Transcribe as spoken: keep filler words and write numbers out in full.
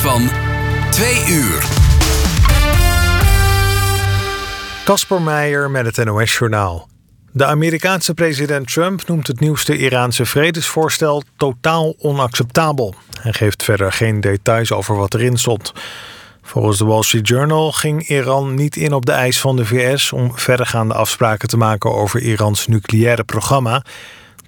van twee uur. Casper Meijer met het N O S-journaal. De Amerikaanse president Trump noemt het nieuwste Iraanse vredesvoorstel totaal onacceptabel. Hij geeft verder geen details over wat erin stond. Volgens de Wall Street Journal ging Iran niet in op de eis van de V S om verdergaande afspraken te maken over Irans nucleaire programma.